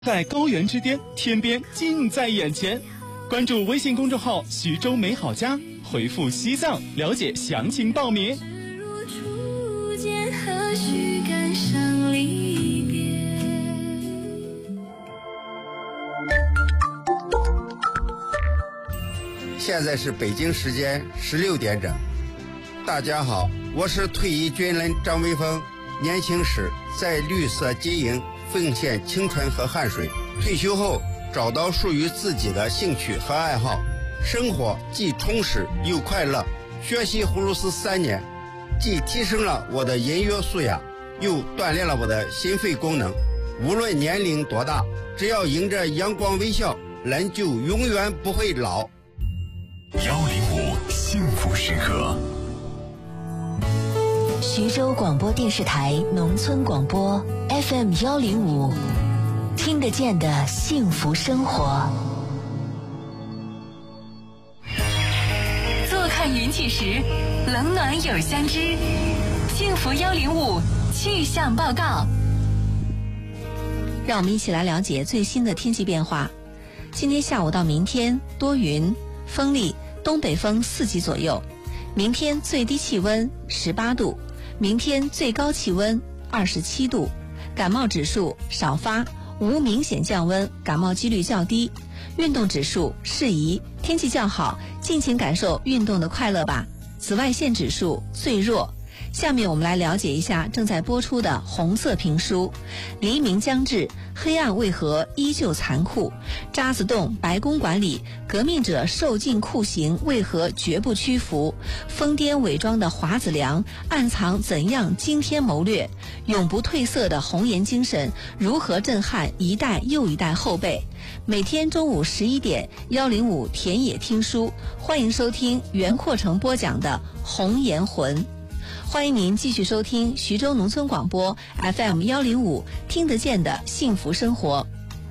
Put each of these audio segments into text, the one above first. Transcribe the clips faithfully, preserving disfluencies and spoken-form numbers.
在高原之巅，天边近在眼前。关注微信公众号徐州美好家，回复西藏了解详情报名。 现在是北京时间十六点整。大家好，我是退役军人张威峰。年轻时在绿色经营奉献青春和汗水，退休后找到属于自己的兴趣和爱好，生活既充实又快乐。学习葫芦丝三年，既提升了我的音乐素养，又锻炼了我的心肺功能。无论年龄多大，只要迎着阳光微笑，人就永远不会老。 幺零五幸福时刻， 徐州广播电视台农村广播 F M 幺零五，听得见的幸福生活。 坐看云起时，冷暖有相知。幸福幺零五气象报告。 让我们一起来了解最新的天气变化。今天下午到明天多云，风力东北风四级左右。明天最低气温十八度，明天最高气温二十七度。感冒指数少发，无明显降温，感冒几率较低。运动指数适宜，天气较好，尽情感受运动的快乐吧。紫外线指数最弱。下面我们来了解一下正在播出的红色评书。黎明将至，黑暗为何依旧残酷？渣滓洞白宫馆里，革命者受尽酷刑，为何绝不屈服？疯癫伪装的华子良，暗藏怎样惊天谋略？永不褪色的红岩精神，如何震撼一代又一代后辈？每天中午十一点，幺零五田野听书，欢迎收听袁阔成播讲的《红岩魂》。欢迎您继续收听徐州农村广播 F M 幺零五，听得见的幸福生活。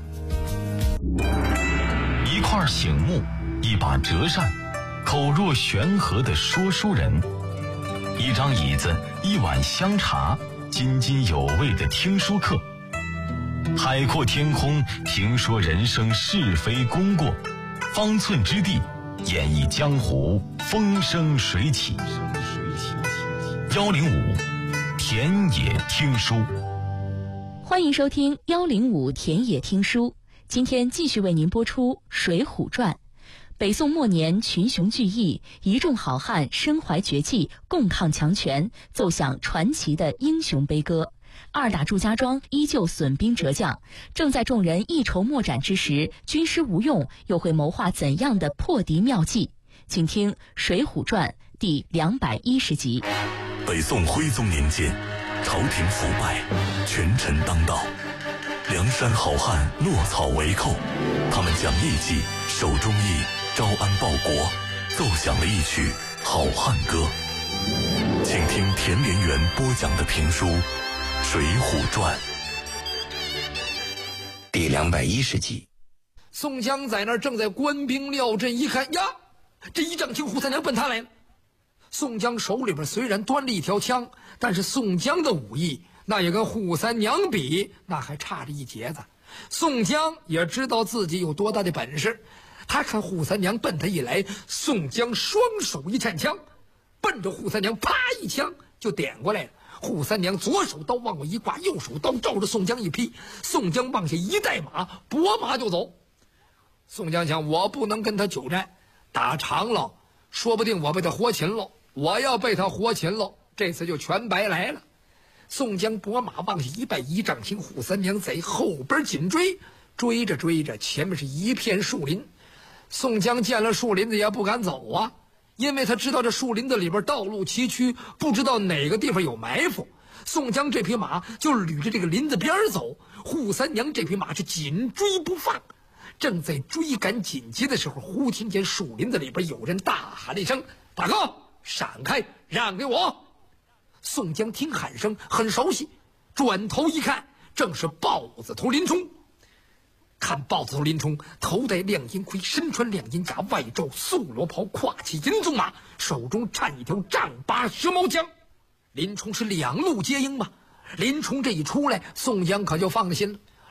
一块醒木，一把折扇，口若悬河的说书人，一张椅子，一碗香茶，津津有味的听书课。海阔天空，评说人生是非功过，方寸之地，演绎江湖风生水起。幺零五田野听书， 欢迎收听幺零五田野听书。今天继续为您播出《水浒传》。北宋末年，群雄聚义，一众好汉身怀绝技，共抗强权，奏响传奇的英雄悲歌。二打祝家庄依旧损兵折将，正在众人一筹莫展之时，军师吴用又会谋划怎样的破敌妙计？请听《水浒传》第两百一十集。 北宋徽宗年间，朝廷腐败，权臣当道，梁山好汉落草为寇，他们讲义气，守忠义，招安报国，奏响了一曲好汉歌。请听田连元播讲的评书《水浒传》 第两百一十集。 宋江在那儿正在官兵料阵，一看呀，这一丈青扈三娘奔他来了。宋江手里边虽然端了一条枪，但是宋江的武艺那也跟扈三娘比，那还差着一截子。宋江也知道自己有多大的本事，他看扈三娘奔他一来，宋江双手一颤枪，奔着扈三娘啪一枪就点过来了。扈三娘左手刀往我一挂，右手刀照着宋江一劈，宋江往下一带马，拨马就走。宋江想，我不能跟他久战，打长了说不定我被他活擒了，我要被他活擒了，这次就全白来了。宋江拨马往下一摆，一丈青扈三娘在后边紧追，追着追着，前面是一片树林。宋江见了树林子也不敢走啊，因为他知道这树林子里边道路崎岖，不知道哪个地方有埋伏。宋江这匹马就捋着这个林子边走，扈三娘这匹马是紧追不放。正在追赶紧急的时候，忽听见树林子里边有人大喊了一声：“大哥，闪开，让给我！”宋江听喊声很熟悉，转头一看，正是豹子头林冲。看豹子头林冲，头戴亮银盔，身穿亮银甲，外罩素罗袍，跨骑银鬃马，手中颤一条丈八蛇矛枪。林冲是两路接应嘛，林冲这一出来，宋江可就放心了。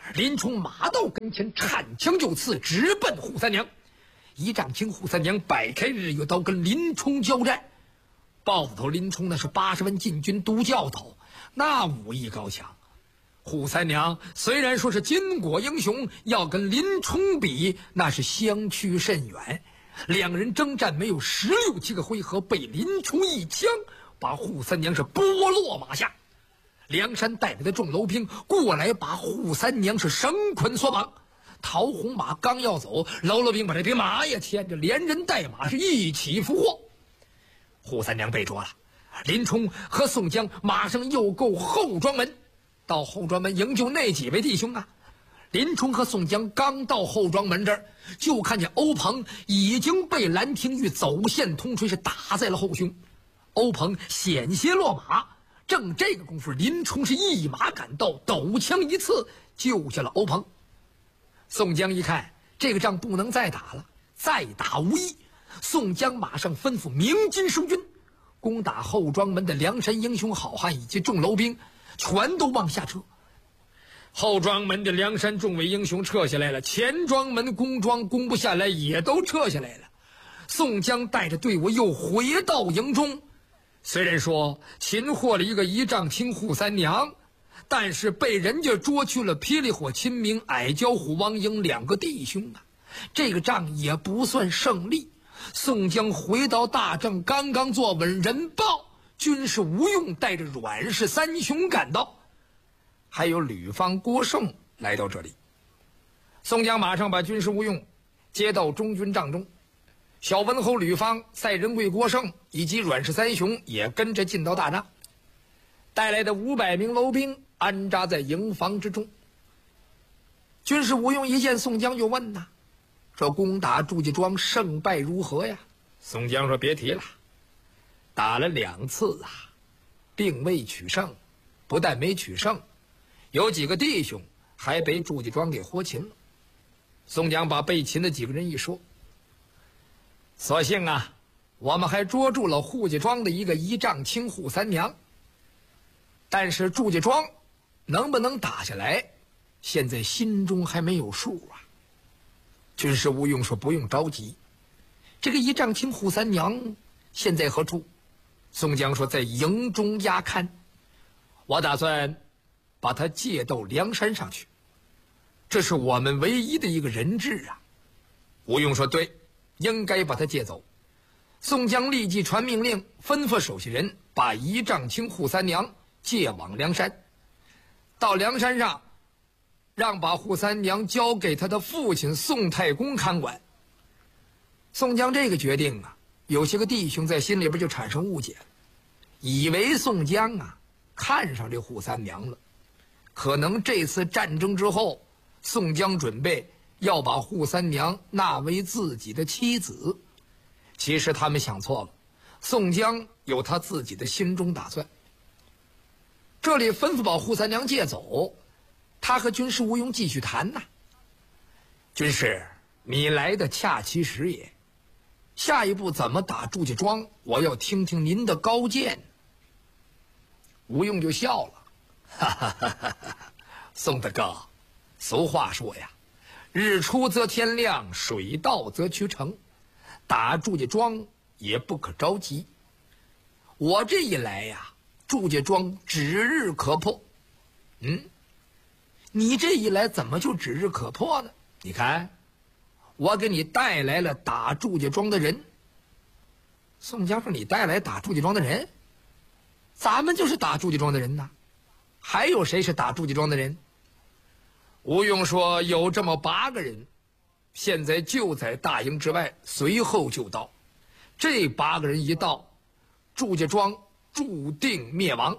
林冲马到跟前，颤枪就刺，直奔扈三娘。一丈青扈三娘摆开日月刀跟林冲交战。豹子头林冲那是八十万禁军都教头，那武艺高强。扈三娘虽然说是巾帼英雄，要跟林冲比，那是相去甚远。两人征战没有十六七个回合，被林冲一枪把扈三娘是拨落马下。梁山带来的众楼兵过来，把扈三娘是绳捆索绑。陶红马刚要走，喽啰兵把这匹马也牵着，连人带马是一起俘获。扈三娘被捉了，林冲和宋江马上又购后庄门，到后庄门营救那几位弟兄啊。林冲和宋江刚到后庄门这儿，就看见欧鹏已经被蓝廷玉走线通锤是打在了后胸，欧鹏险些落马。正这个功夫，林冲是一马赶到，抖枪一刺救下了欧鹏。宋江一看这个仗不能再打了，再打无益。宋江马上吩咐鸣金收军，攻打后庄门的梁山英雄好汉以及众楼兵全都往下撤。后庄门的梁山众位英雄撤下来了，前庄门攻庄攻不下来也都撤下来了。宋江带着队伍又回到营中，虽然说擒获了一个一丈青扈三娘，但是被人家捉去了霹雳火秦明、矮脚虎王英两个弟兄啊，这个仗也不算胜利。宋江回到大帐，刚刚坐稳，人报军师吴用带着阮氏三雄赶到，还有吕方、郭盛来到这里。宋江马上把军师吴用接到中军帐中，小文侯吕方、赛仁贵郭盛以及阮氏三雄也跟着进到大帐，带来的五百名楼兵安扎在营房之中。军师吴用一见宋江就问呐，说攻打祝家庄胜败如何呀？宋江说别提了，打了两次啊，并未取胜，不但没取胜，有几个弟兄还被祝家庄给活擒了。宋江把被擒的几个人一说，所幸啊，我们还捉住了扈家庄的一个一丈青扈三娘，但是祝家庄能不能打下来，现在心中还没有数啊。军师吴用说不用着急，这个一丈青扈三娘现在何处？宋江说在营中压看，我打算把他借到梁山上去，这是我们唯一的一个人质啊。吴用说对，应该把他借走。宋江立即传命令，吩咐手下人把一丈青扈三娘借往梁山。到梁山上，让把扈三娘交给他的父亲宋太公看管。宋江这个决定啊，有些个弟兄在心里边就产生误解了，以为宋江啊看上这扈三娘了，可能这次战争之后，宋江准备要把扈三娘纳为自己的妻子。其实他们想错了，宋江有他自己的心中打算。这里吩咐把扈三娘借走，他和军师吴用继续谈呐。军师，你来的恰其时也，下一步怎么打祝家庄，我要听听您的高见。吴用就笑了，哈哈哈哈哈！宋大哥，俗话说呀，日出则天亮，水到则渠成，打祝家庄也不可着急。我这一来呀，祝家庄指日可破。嗯，你这一来怎么就指日可破呢？你看，我给你带来了打祝家庄的人。宋江说：“你带来打祝家庄的人？咱们就是打祝家庄的人呐，还有谁是打祝家庄的人？”吴用说：“有这么八个人，现在就在大营之外，随后就到。这八个人一到，祝家庄注定灭亡。”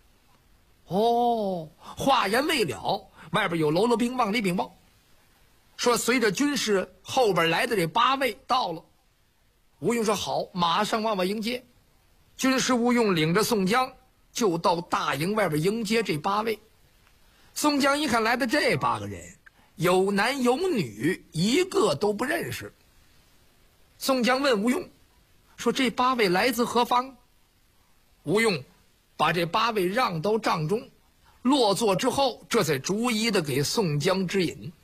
哦，话言未了，外边有喽啰兵往里禀报，说随着军师后边来的这八位到了。吴用说：“好，马上往外迎接。”军师吴用领着宋江就到大营外边迎接这八位。宋江一看来的这八个人，有男有女，一个都不认识。宋江问吴用说：“这八位来自何方？”吴用把这八位让到帐中， 落座之后，这才逐一的给宋江指引。